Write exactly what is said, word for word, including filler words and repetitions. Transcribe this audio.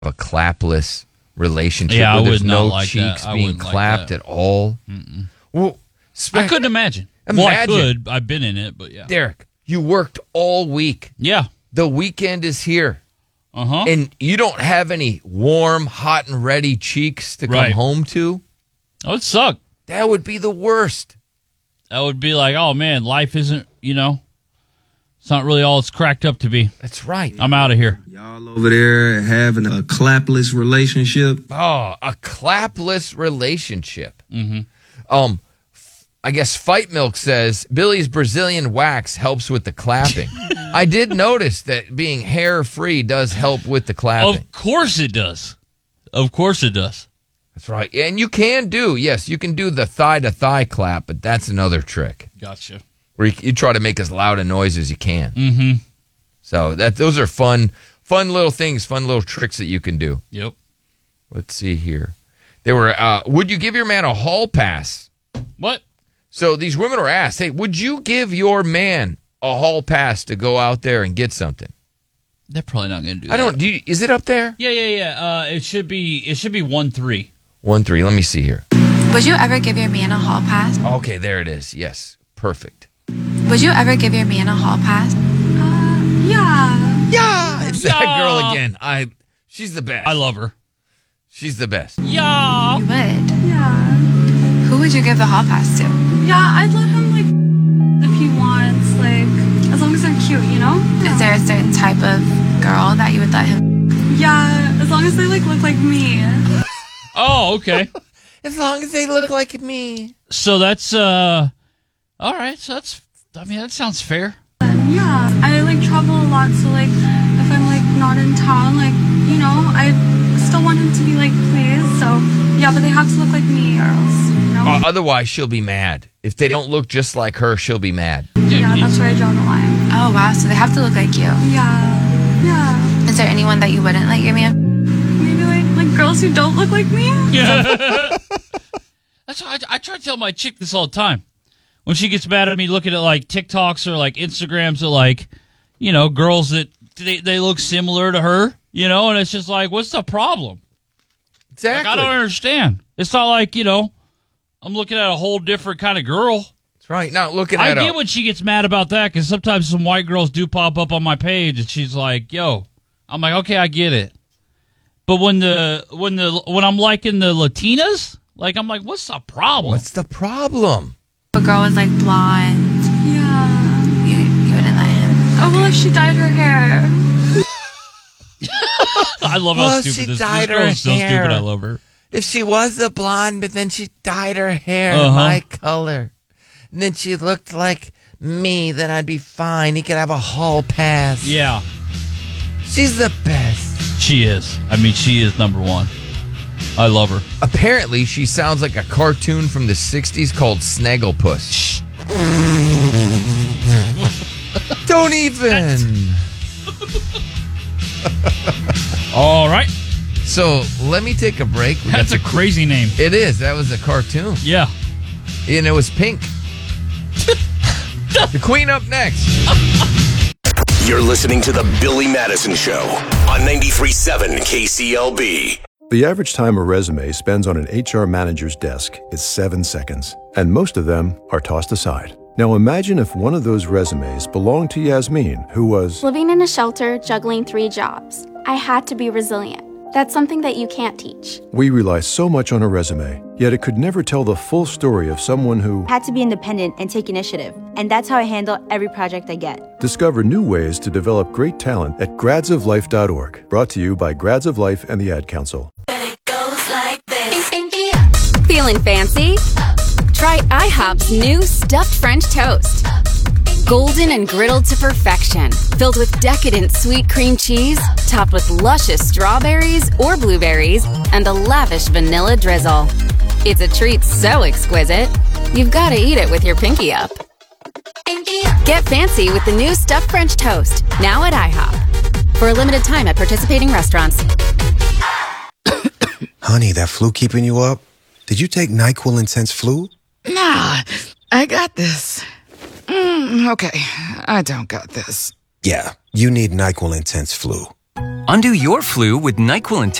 a clapless relationship Yeah, where I there's would not no like cheeks that. I being wouldn't like clapped that. at all? Mm-mm. Well, I couldn't imagine. imagine. Well, I could. I've been in it, but yeah. Derek, you worked all week. Yeah. The weekend is here. Uh-huh. And you don't have any warm, hot, and ready cheeks to come Right. home to? That would suck. That would be the worst. That would be like, oh, man, life isn't, you know, it's not really all it's cracked up to be. That's right. I'm out of here. Y'all over there having a clapless relationship. Oh, a clapless relationship. Mm-hmm. Um, f- I guess Fight Milk says Billy's Brazilian wax helps with the clapping. I did notice that being hair free does help with the clapping. Of course it does. Of course it does. That's right. And you can do, yes, you can do the thigh to thigh clap, but that's another trick Gotcha. where you, you try to make as loud a noise as you can. Mm-hmm. So that those are fun, fun little things, fun little tricks that you can do. Yep. Let's see here. They were, uh, would you give your man a hall pass? What? So these women are asked, hey, would you give your man a hall pass to go out there and get something? They're probably not going to do that. I don't, do you, is it up there? Yeah, yeah, yeah. Uh, it should be, it should be one three. One, three. Let me see here. Would you ever give your man a hall pass? Okay, there it is. Yes. Perfect. Would you ever give your man a hall pass? Uh, yeah. Yeah. It's that Yeah. girl again. I, she's the best. I love her. She's the best. Yeah. You would. Yeah. Who would you give the hall pass to? Yeah, I'd let him, like, if he wants, like, as long as they're cute, you know? Is there a certain type of girl that you would let him? Yeah, as long as they, like, look like me. Oh, okay. As long as they look like me. So that's, uh, all right. So that's, I mean, that sounds fair. And yeah, I, like, travel a lot, so, like, if I'm, like, not in town, like, you know, I still want him to be, like, pleased, so, yeah, but they have to look like me or else, you know? Uh, otherwise, she'll be mad. If they don't look just like her, she'll be mad. Yeah, that's where I draw the line. Oh, wow. So they have to look like you. Yeah, yeah. Is there anyone that you wouldn't let your man? Maybe, like, like girls who don't look like me? Yeah. That's why I, I try to tell my chick this all the time. When she gets mad at me looking at like TikToks or like Instagrams of like, you know, girls that they, they look similar to her, you know, and it's just like, what's the problem? Exactly. Like, I don't understand. It's not like, you know, I'm looking at a whole different kind of girl. That's right. Not looking I at get a, when she gets mad about that because sometimes some white girls do pop up on my page and she's like, yo, I'm like, okay, I get it. But when the when the when I'm liking the Latinas, like I'm like, what's the problem? What's the problem? If a girl was like blonde, Yeah. you, you wouldn't let him. Oh, well, if she dyed her hair. I love how Well, stupid she this, this dyed girl her is. So hair. stupid, I love her. If she was a blonde, but then she dyed her hair Uh-huh. my color, and then she looked like me, then I'd be fine. He could have a hall pass. Yeah, She's the best. she is. I mean, she is number one. I love her. Apparently, she sounds like a cartoon from the sixties called Snagglepuss. Don't even. All right. So let me take a break. We That's a got the- crazy name. It is. That was a cartoon. Yeah. And it was pink. The Queen up next. You're listening to The Billy Madison Show on ninety-three point seven K C L B. The average time a resume spends on an H R manager's desk is seven seconds, and most of them are tossed aside. Now imagine if one of those resumes belonged to Yasmin, who was Living in a shelter, juggling three jobs. I had to be resilient. That's something that you can't teach. We rely so much on a resume, yet it could never tell the full story of someone who Had to be independent and take initiative. And that's how I handle every project I get. Discover new ways to develop great talent at grads of life dot org. Brought to you by Grads of Life and the Ad Council. Feeling fancy? Try IHOP's new stuffed French toast. Golden and griddled to perfection, filled with decadent sweet cream cheese, topped with luscious strawberries or blueberries, and a lavish vanilla drizzle. It's a treat so exquisite, you've got to eat it with your pinky up. Get fancy with the new stuffed French toast, now at IHOP. For a limited time at participating restaurants. Honey, that flu keeping you up? Did you take NyQuil Intense Flu? Nah, I got this. Mm, okay, I don't got this. Yeah, you need NyQuil Intense Flu. Undo your flu with NyQuil